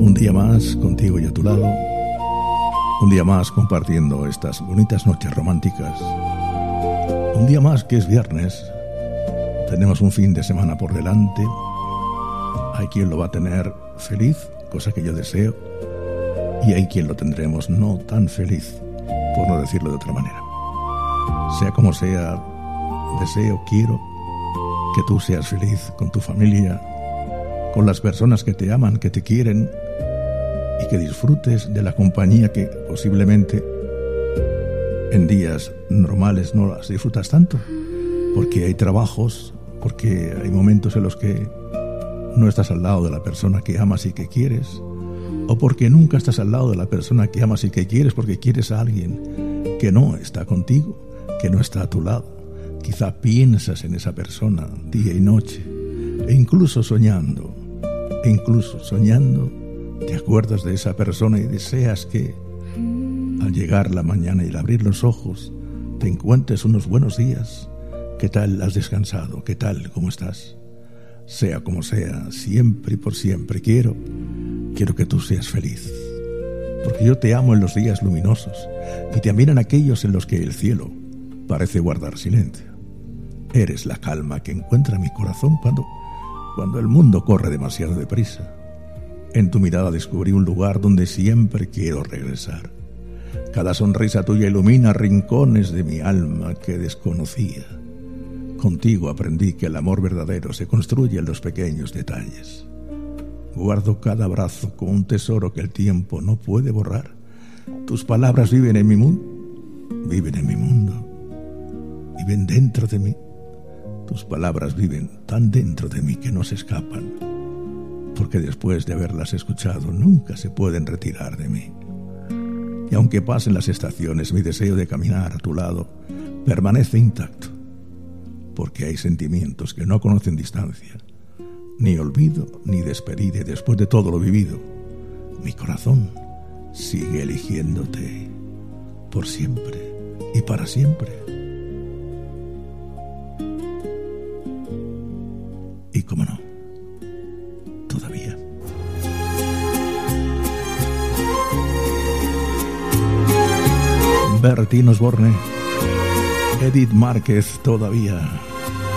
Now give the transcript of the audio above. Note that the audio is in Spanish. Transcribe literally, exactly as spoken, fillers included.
Un día más contigo y a tu lado. Un día más compartiendo estas bonitas noches románticas. Un día más que es viernes. Tenemos un fin de semana por delante. Hay quien lo va a tener feliz, cosa que yo deseo. Y hay quien lo tendremos no tan feliz, por no decirlo de otra manera. Sea como sea, deseo, quiero que tú seas feliz con tu familia, con las personas que te aman, que te quieren, y que disfrutes de la compañía que posiblemente en días normales no las disfrutas tanto, porque hay trabajos, porque hay momentos en los que no estás al lado de la persona que amas y que quieres, o porque nunca estás al lado de la persona que amas y que quieres porque quieres a alguien que no está contigo, que no está a tu lado. Quizá piensas en esa persona día y noche, e incluso soñando, e incluso soñando, te acuerdas de esa persona y deseas que al llegar la mañana y al abrir los ojos te encuentres unos buenos días. ¿Qué tal has descansado? ¿Qué tal? ¿Cómo estás? Sea como sea, siempre y por siempre quiero, quiero que tú seas feliz. Porque yo te amo en los días luminosos y también en aquellos en los que el cielo parece guardar silencio. Eres la calma que encuentra mi corazón cuando, cuando el mundo corre demasiado deprisa. En tu mirada descubrí un lugar donde siempre quiero regresar. Cada sonrisa tuya ilumina rincones de mi alma que desconocía. Contigo aprendí que el amor verdadero se construye en los pequeños detalles. Guardo cada abrazo como un tesoro que el tiempo no puede borrar. Tus palabras viven en mi mundo, viven en mi mundo, viven dentro de mí. Tus palabras viven tan dentro de mí que no se escapan, porque después de haberlas escuchado nunca se pueden retirar de mí. Y aunque pasen las estaciones, mi deseo de caminar a tu lado permanece intacto, porque hay sentimientos que no conocen distancia, ni olvido ni despedida, y después de todo lo vivido, mi corazón sigue eligiéndote por siempre y para siempre. Y cómo no, todavía. Bertín Osborne, Edith Márquez, todavía.